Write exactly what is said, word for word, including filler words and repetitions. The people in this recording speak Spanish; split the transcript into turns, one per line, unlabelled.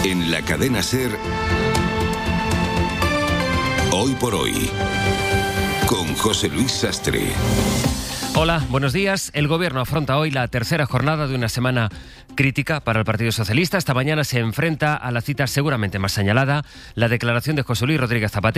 En la cadena SER, Hoy por Hoy, con José Luis Sastre.
Hola, buenos días. El Gobierno afronta hoy la tercera jornada de una semana crítica para el Partido Socialista. Esta mañana se enfrenta a la cita seguramente más señalada, la declaración de José Luis Rodríguez Zapatero